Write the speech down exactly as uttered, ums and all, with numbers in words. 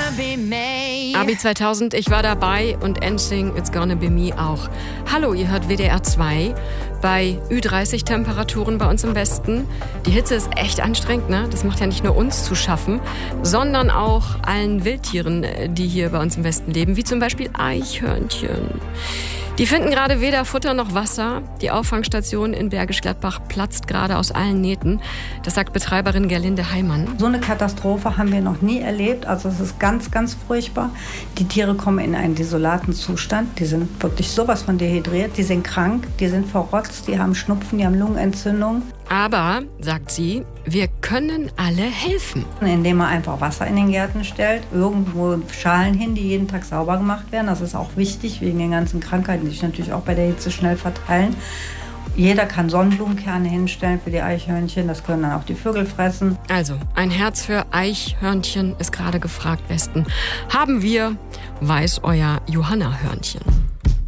be me. Abi zweitausend, ich war dabei und N Sync, It's Gonna Be Me auch. Hallo, ihr hört W D R zwei bei Ü dreißig Temperaturen bei uns im Westen. Die Hitze ist echt anstrengend, ne? Das macht ja nicht nur uns zu schaffen, sondern auch allen Wildtieren, die hier bei uns im Westen leben, wie zum Beispiel Eichhörnchen. Die finden gerade weder Futter noch Wasser. Die Auffangstation in Bergisch Gladbach platzt gerade aus allen Nähten. Das sagt Betreiberin Gerlinde Heimann. So eine Katastrophe haben wir noch nie erlebt. Also es ist ganz, ganz furchtbar. Die Tiere kommen in einen desolaten Zustand. Die sind wirklich sowas von dehydriert. Die sind krank, die sind verrotzt, die haben Schnupfen, die haben Lungenentzündung. Aber, sagt sie, wir können alle helfen. Indem man einfach Wasser in den Gärten stellt, irgendwo Schalen hin, die jeden Tag sauber gemacht werden. Das ist auch wichtig, wegen den ganzen Krankheiten, die sich natürlich auch bei der Hitze schnell verteilen. Jeder kann Sonnenblumenkerne hinstellen für die Eichhörnchen, das können dann auch die Vögel fressen. Also, ein Herz für Eichhörnchen ist gerade gefragt, Westen. Haben wir, weiß euer Johanna-Hörnchen.